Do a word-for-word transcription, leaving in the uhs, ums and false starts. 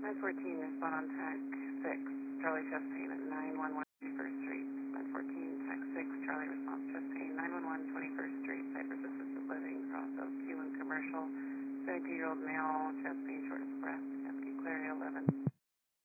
nine fourteen, respond on TAC six, Charlie chest pain at nine one one twenty-first Street. nine fourteen, TAC six, Charlie response chest pain, nine one one twenty-first Street, Cypress Assisted Living, Cross Oak, Q and Commercial, seventy-two-year-old male, chest pain, shortness of breath, asking clarity eleven.